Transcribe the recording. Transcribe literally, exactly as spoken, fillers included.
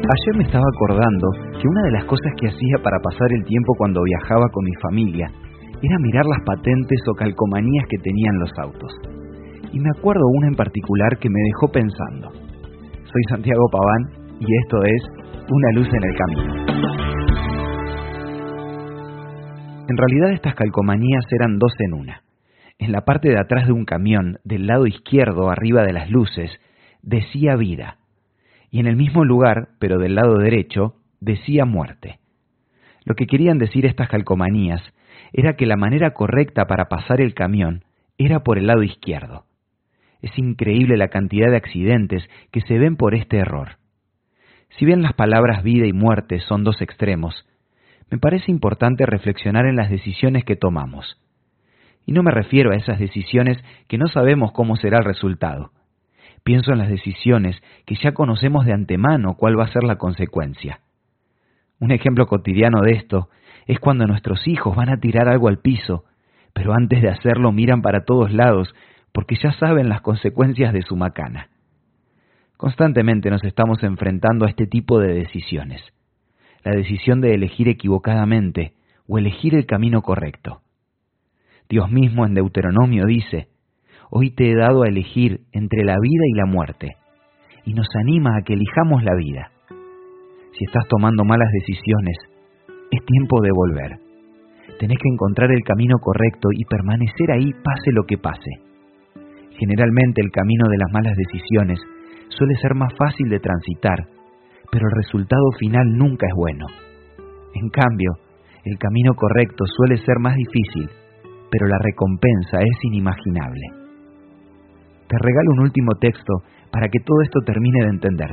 Ayer me estaba acordando que una de las cosas que hacía para pasar el tiempo cuando viajaba con mi familia era mirar las patentes o calcomanías que tenían los autos. Y me acuerdo una en particular que me dejó pensando. Soy Santiago Paván y esto es Una luz en el camino. En realidad estas calcomanías eran dos en una. En la parte de atrás de un camión, del lado izquierdo, arriba de las luces, decía vida. Y en el mismo lugar, pero del lado derecho, decía muerte. Lo que querían decir estas calcomanías era que la manera correcta para pasar el camión era por el lado izquierdo. Es increíble la cantidad de accidentes que se ven por este error. Si bien las palabras vida y muerte son dos extremos, me parece importante reflexionar en las decisiones que tomamos. Y no me refiero a esas decisiones que no sabemos cómo será el resultado. Pienso en las decisiones que ya conocemos de antemano cuál va a ser la consecuencia. Un ejemplo cotidiano de esto es cuando nuestros hijos van a tirar algo al piso, pero antes de hacerlo miran para todos lados porque ya saben las consecuencias de su macana. Constantemente nos estamos enfrentando a este tipo de decisiones. La decisión de elegir equivocadamente o elegir el camino correcto. Dios mismo en Deuteronomio dice: hoy te he dado a elegir entre la vida y la muerte, y nos anima a que elijamos la vida. Si estás tomando malas decisiones, es tiempo de volver. Tenés que encontrar el camino correcto y permanecer ahí pase lo que pase. Generalmente el camino de las malas decisiones suele ser más fácil de transitar, pero el resultado final nunca es bueno. En cambio, el camino correcto suele ser más difícil, pero la recompensa es inimaginable. Te regalo un último texto para que todo esto termine de entenderse.